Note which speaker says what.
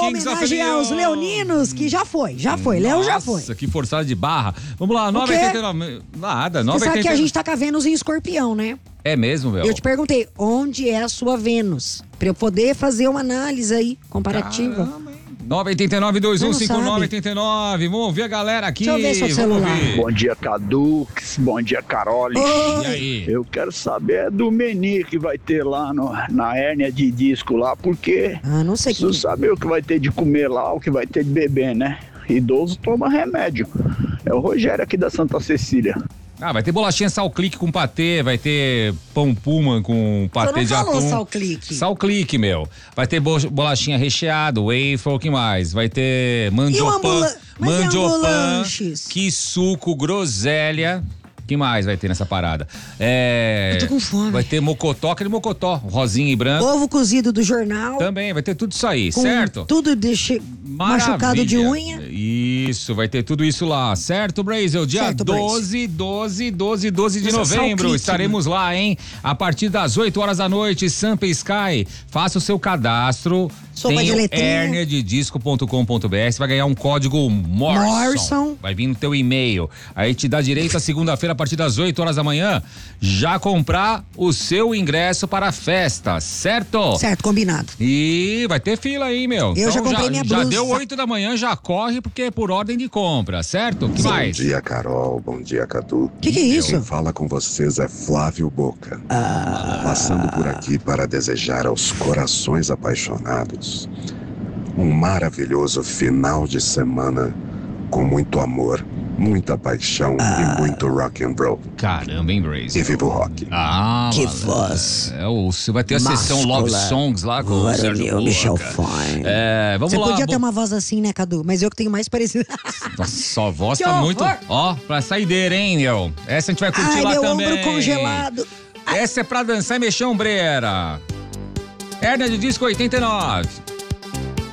Speaker 1: Kings of
Speaker 2: homenagem aos
Speaker 1: Leon.
Speaker 2: leoninos, que já foi. Leão já foi.
Speaker 1: Nossa, que forçada de barra. Vamos lá,
Speaker 2: O quê?
Speaker 1: 9,89. Nada,
Speaker 2: Você sabe que a
Speaker 1: 9,89.
Speaker 2: gente tá com a Vênus em Escorpião, né?
Speaker 1: É mesmo, Bel?
Speaker 2: Eu te perguntei, onde é a sua Vênus? Pra eu poder fazer uma análise aí, comparativa.
Speaker 1: Caramba, hein? 989-2159-89. Vamos ouvir a galera aqui.
Speaker 2: Deixa eu ver seu
Speaker 1: Vamos
Speaker 2: celular.
Speaker 1: ouvir.
Speaker 3: Bom dia, Cadux. Bom dia, Carole.
Speaker 1: E aí?
Speaker 3: Eu quero saber do Meni que vai ter lá na hérnia de disco lá, porque
Speaker 2: Ah, não sei o
Speaker 3: preciso
Speaker 2: que.
Speaker 3: saber o que vai ter de comer lá, o que vai ter de beber, né? Idoso toma remédio. É o Rogério aqui da Santa Cecília.
Speaker 1: Ah, vai ter bolachinha salclique com patê, vai ter pão puma com patê
Speaker 2: Você
Speaker 1: de
Speaker 2: não falou
Speaker 1: atum.
Speaker 2: salclique.
Speaker 1: Salclique, meu. Vai ter bolachinha recheado, waffle, o que mais? Vai ter mandiopan,
Speaker 2: Mas e ambulanches?
Speaker 1: que suco, groselha. O que mais vai ter nessa parada?
Speaker 2: Eu tô com fome.
Speaker 1: Vai ter mocotó, aquele mocotó, rosinha e branco.
Speaker 2: Ovo cozido do jornal.
Speaker 1: Também, vai ter tudo isso aí,
Speaker 2: com
Speaker 1: certo?
Speaker 2: Tudo machucado de
Speaker 1: Maravilha.
Speaker 2: unha.
Speaker 1: Isso, vai ter tudo isso lá, certo, Brasil? Dia
Speaker 2: Certo,
Speaker 1: 12 de
Speaker 2: Nossa,
Speaker 1: novembro,
Speaker 2: salclique,
Speaker 1: estaremos lá, hein? A partir das 8 horas da noite, Sampa Sky. Faça o seu cadastro.
Speaker 2: Sopa
Speaker 1: Tem
Speaker 2: de
Speaker 1: o
Speaker 2: letrinha.
Speaker 1: herniadedisco.com.br, você vai ganhar um código Morrison. Vai vir no teu e-mail. Aí te dá direito a segunda-feira, a partir das 8 horas da manhã, já comprar o seu ingresso para a festa, certo?
Speaker 2: Certo, combinado.
Speaker 1: E vai ter fila aí, meu.
Speaker 2: Eu já comprei minha
Speaker 1: Já
Speaker 2: blusa.
Speaker 1: deu 8 da manhã, já corre, porque é por ordem de compra, certo? O que mais?
Speaker 4: Bom dia, Carol. Bom dia, Cadu.
Speaker 2: Que é isso?
Speaker 4: Quem fala com vocês é Flávio Boca. Passando por aqui para desejar aos corações apaixonados um maravilhoso final de semana com muito amor, muita paixão e muito rock and roll.
Speaker 1: Caramba, hein, Brazy?
Speaker 4: E viva o rock.
Speaker 1: Ah,
Speaker 2: Que
Speaker 1: malandro.
Speaker 2: voz.
Speaker 1: Você vai ter a sessão Love Songs lá com o Sérgio Boca.
Speaker 2: Michel Fine.
Speaker 1: Vamos
Speaker 2: Você
Speaker 1: lá.
Speaker 2: podia ter uma voz assim, né, Cadu? Mas eu que tenho mais parecido.
Speaker 1: Nossa, sua voz
Speaker 2: Que
Speaker 1: tá
Speaker 2: horror.
Speaker 1: muito... Ó, pra saideira, hein, meu? Essa a gente vai curtir
Speaker 2: Ai,
Speaker 1: lá
Speaker 2: meu
Speaker 1: também.
Speaker 2: ombro congelado.
Speaker 1: Essa é pra dançar e mexer ombreira. Hérnia de disco 89.